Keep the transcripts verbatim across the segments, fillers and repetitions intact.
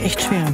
echt schwer.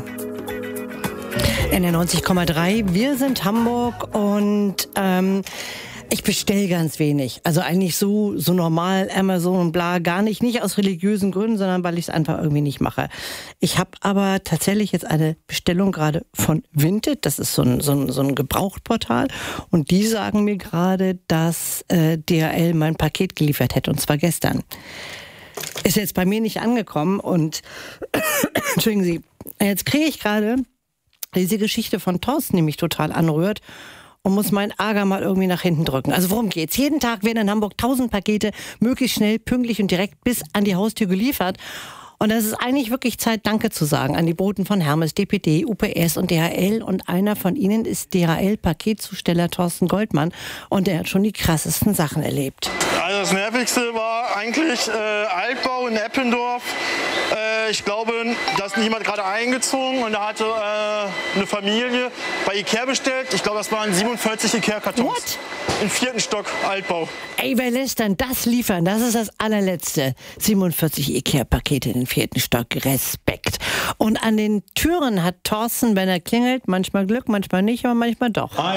N R neunzig Komma drei, wir sind Hamburg und ähm, ich bestelle ganz wenig. Also eigentlich so so normal Amazon und bla gar nicht. Nicht aus religiösen Gründen, sondern weil ich es einfach irgendwie nicht mache. Ich habe aber tatsächlich jetzt eine Bestellung gerade von Vinted. Das ist so ein, so ein, so ein Gebrauchtportal. Und die sagen mir gerade, dass äh, D H L mein Paket geliefert hätte. Und zwar gestern. Ist jetzt bei mir nicht angekommen. Und entschuldigen Sie, jetzt kriege ich gerade diese Geschichte von Thorsten, die mich total anrührt. Und muss meinen Ärger mal irgendwie nach hinten drücken. Also worum geht's? Jeden Tag werden in Hamburg tausend Pakete möglichst schnell, pünktlich und direkt bis an die Haustür geliefert. Und das ist eigentlich wirklich Zeit, Danke zu sagen an die Boten von Hermes, D P D, U P S und D H L. Und einer von ihnen ist D H L-Paketzusteller Thorsten Goldmann. Und der hat schon die krassesten Sachen erlebt. Also das Nervigste war eigentlich äh, Altbau in Eppendorf. Äh, ich glaube, da ist jemand gerade eingezogen und da hatte äh, eine Familie bei Ikea bestellt. Ich glaube, das waren siebenundvierzig Ikea-Kartons. What? Im vierten Stock Altbau. Ey, wer lässt dann das liefern? Das ist das allerletzte. siebenundvierzig Ikea-Pakete in den vierten Stock. Respekt. Und an den Türen hat Thorsten, wenn er klingelt, manchmal Glück, manchmal nicht, aber manchmal doch. Hi.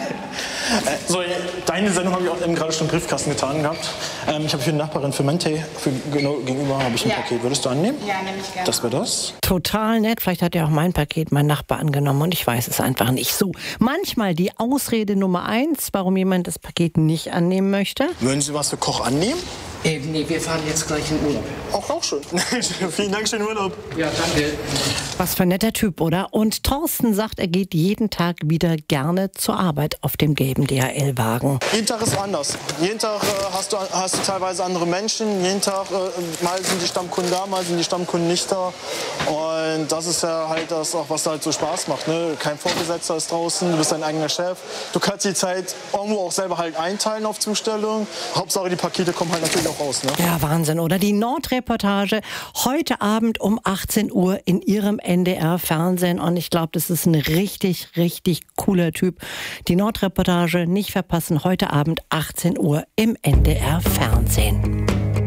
So, deine Sendung habe ich auch eben gerade schon im Briefkasten getan gehabt. Ähm, ich habe für eine Nachbarin, für Mente, für genau gegenüber habe ich ein Ja. Paket. Würdest du annehmen? Ja, nehme ich gerne. Das wäre das? Total nett. Vielleicht hat ja auch mein Paket mein Nachbar angenommen und ich weiß es einfach nicht. So, manchmal die Ausrede Nummer eins, warum jemand das Paket nicht annehmen möchte. Würden Sie was für Koch annehmen? Äh, nee, wir fahren jetzt gleich in Urlaub. Auch, auch schön. Vielen Dank, schönen Urlaub. Ja, danke. Was für ein netter Typ, oder? Und Thorsten sagt, er geht jeden Tag wieder gerne zur Arbeit auf dem gelben D H L-Wagen. Jeden Tag ist anders. Jeden Tag äh, hast, du, hast du teilweise andere Menschen. Jeden Tag, äh, mal sind die Stammkunden da, mal sind die Stammkunden nicht da. Und das ist ja halt das, auch, was halt so Spaß macht. Ne? Kein Vorgesetzter ist draußen, du bist dein eigener Chef. Du kannst die Zeit irgendwo auch selber halt einteilen auf Zustellung. Hauptsache, die Pakete kommen halt natürlich auch raus. Ne? Ja, Wahnsinn, oder? Die Nordreportage heute Abend um achtzehn Uhr in Ihrem N D R-Fernsehen. Und ich glaube, das ist ein richtig, richtig cooler Typ. Die Nordreportage nicht verpassen, heute Abend achtzehn Uhr im N D R-Fernsehen.